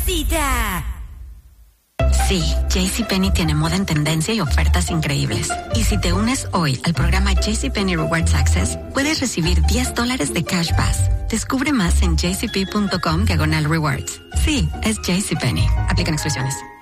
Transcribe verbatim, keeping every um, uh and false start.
sorpresita. Sí, JCPenney tiene moda en tendencia y ofertas increíbles. Y si te unes hoy al programa JCPenney Rewards Access, puedes recibir diez dólares de Cash Pass. Descubre más en jcp punto com diagonal rewards. Sí, es JCPenney. Aplican exclusiones.